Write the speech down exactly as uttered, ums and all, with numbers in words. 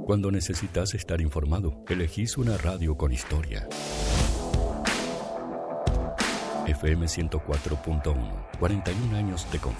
Cuando necesitas estar informado, elegís una radio con historia. F M ciento cuatro punto uno, cuarenta y un años de confianza.